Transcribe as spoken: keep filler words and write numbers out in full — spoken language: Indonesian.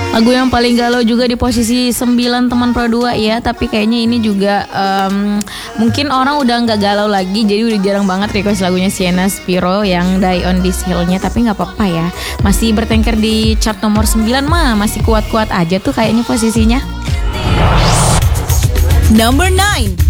Lagu yang paling galau juga di posisi sembilan teman Pro dua ya. Tapi kayaknya ini juga um, mungkin orang udah gak galau lagi. Jadi udah jarang banget request lagunya Sienna Spiro yang Die on This Hill-nya. Tapi gak apa-apa ya, masih bertengker di chart nomor sembilan mah. Masih kuat-kuat aja tuh kayaknya posisinya. Number nine.